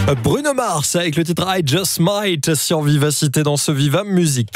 Bruno Mars avec le titre I Just Might sur Vivacité dans ce Viva Musique.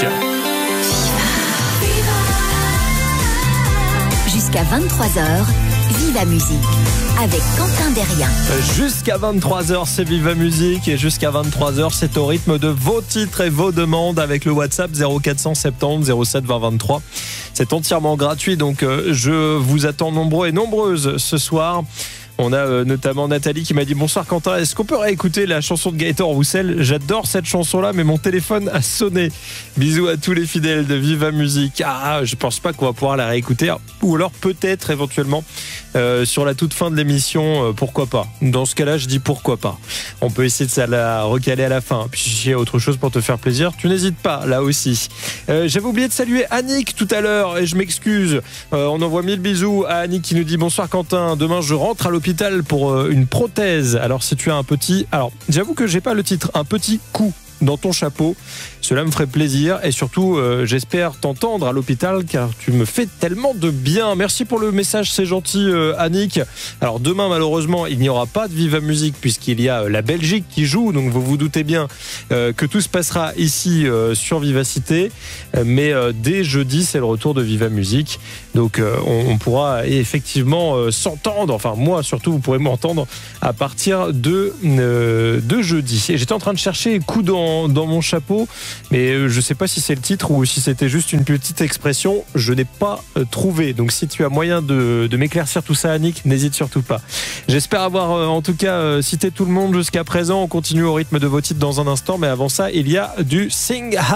Jusqu'à 23h, Viva Musique avec Quentin Derrien. Jusqu'à 23h, c'est Viva Musique et jusqu'à 23h, c'est au rythme de vos titres et vos demandes avec le WhatsApp 0470 07 20 23. C'est entièrement gratuit, donc je vous attends nombreux et nombreuses ce soir. On a notamment Nathalie qui m'a dit « Bonsoir Quentin, est-ce qu'on peut réécouter la chanson de Gaëtan Roussel ? J'adore cette chanson-là, mais mon téléphone a sonné. » Bisous à tous les fidèles de Viva Musique. Ah, je pense pas qu'on va pouvoir la réécouter. Ou alors peut-être éventuellement sur la toute fin de l'émission, pourquoi pas. Dans ce cas-là, je dis pourquoi pas. On peut essayer de ça la recaler à la fin. Puis si il y a autre chose pour te faire plaisir, tu n'hésites pas, là aussi. J'avais oublié de saluer Annick tout à l'heure et je m'excuse. On envoie 1000 bisous à Annick qui nous dit « Bonsoir Quentin, demain je rentre à l'hôpital pour une prothèse. Alors si tu as un petit... Alors j'avoue que j'ai pas le titre. Un petit coup dans ton chapeau. Cela me ferait plaisir et surtout j'espère t'entendre à l'hôpital car tu me fais tellement de bien. Merci pour le message, c'est gentil Annick. Alors demain malheureusement il n'y aura pas de Viva Musique puisqu'il y a la Belgique qui joue, donc vous vous doutez bien que tout se passera ici sur Vivacité, mais dès jeudi c'est le retour de Viva Musique, donc on pourra effectivement s'entendre, enfin moi surtout vous pourrez m'entendre à partir de jeudi. Et j'étais en train de chercher coup dans mon chapeau, mais je sais pas si c'est le titre ou si c'était juste une petite expression, je n'ai pas trouvé. Donc si tu as moyen de m'éclaircir tout ça Annick, n'hésite surtout pas. J'espère avoir en tout cas cité tout le monde jusqu'à présent. On continue au rythme de vos titres dans un instant, mais avant ça il y a du Sing